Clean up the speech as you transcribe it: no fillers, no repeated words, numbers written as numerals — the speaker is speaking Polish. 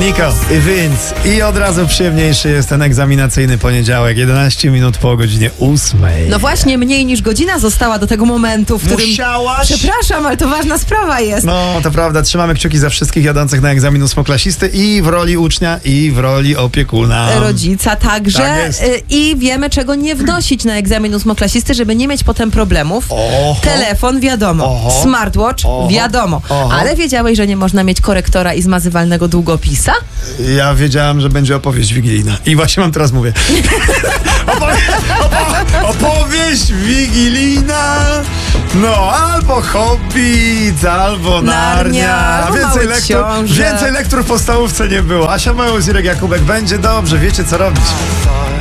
Niko i Vince. I od razu przyjemniejszy jest ten egzaminacyjny poniedziałek. 11 minut po godzinie 8. No właśnie, mniej niż godzina została do tego momentu, w którym... Musiałaś? Przepraszam, ale to ważna sprawa jest. No, to prawda. Trzymamy kciuki za wszystkich jadących na egzamin ósmoklasisty i w roli ucznia, i w roli opiekuna. Rodzica także. Tak jest. I wiemy, czego nie wnosić na egzamin ósmoklasisty, żeby nie mieć potem problemów. Oho. Telefon wiadomo. Oho. Smartwatch Oho. wiadomo. Oho. Ale wiedziałeś, że nie można mieć korektora i zmazywalnego długopisa? Ja wiedziałem, że będzie opowieść wigilijna. I właśnie mam teraz mówię. Opowieść wigilijna. No, albo Hobbit, albo Narnia. albo Mały Książę. Więcej lektur w podstawówce nie było. Asia Małozirek, Jakubek, będzie dobrze, wiecie co robić.